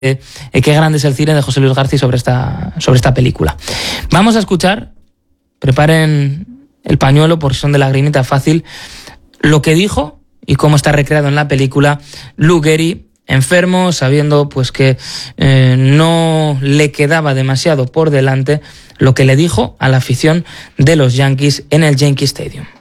Qué grande es el cine de José Luis García sobre esta película. Vamos a escuchar, preparen el pañuelo porque son de lagrimita fácil, lo que dijo y cómo está recreado en la película Lou Gehrig, enfermo, sabiendo pues que no le quedaba demasiado por delante, lo que le dijo a la afición de los Yankees en el Yankee Stadium.